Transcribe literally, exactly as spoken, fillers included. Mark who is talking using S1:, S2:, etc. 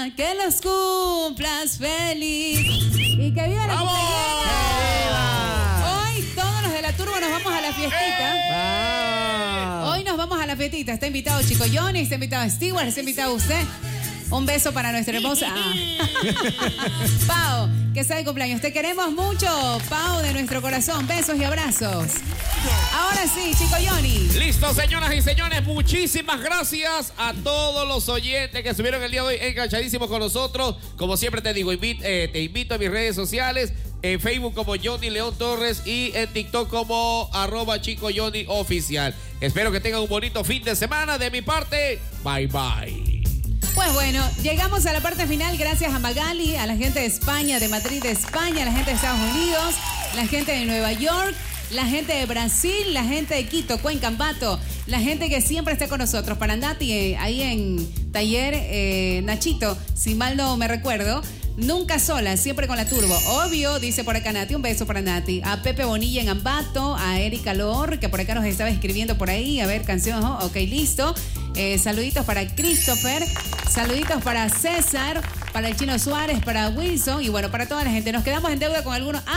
S1: Que los cumplas feliz y que viva la cumpleañera. Hoy todos los de la turba nos vamos a la fiestita.
S2: ¡Eh!
S1: Hoy nos vamos a la fiestita. Está invitado Chico Johnny, está invitado Stewart, está invitado usted. Un beso para nuestra hermosa ah. Pau, que está de cumpleaños. Te queremos mucho, Pau, de nuestro corazón. Besos y abrazos. Ahora sí, Chico Johnny.
S2: Listo, señoras y señores. Muchísimas gracias a todos los oyentes que estuvieron el día de hoy enganchadísimos con nosotros. Como siempre te digo, invit, eh, te invito a mis redes sociales. En Facebook como Johnny León Torres y en TikTok como arroba Chico Johnny Oficial. Espero que tengan un bonito fin de semana. De mi parte, bye bye.
S1: Pues bueno, llegamos a la parte final gracias a Magali, a la gente de España, de Madrid, de España, a la gente de Estados Unidos, la gente de Nueva York, la gente de Brasil, la gente de Quito, Cuenca, Ambato, la gente que siempre está con nosotros. Para Nati, eh, ahí en Taller eh, Nachito, si mal no me recuerdo. Nunca sola, siempre con la turbo. Obvio, dice por acá Nati, un beso para Nati. A Pepe Bonilla en Ambato, a Erika Lor, que por acá nos estaba escribiendo por ahí. A ver, canción, oh, ok, listo. Eh, saluditos para Christopher, saluditos para César, para el Chino Suárez, para Wilson y bueno, para toda la gente. Nos quedamos en deuda con algunos...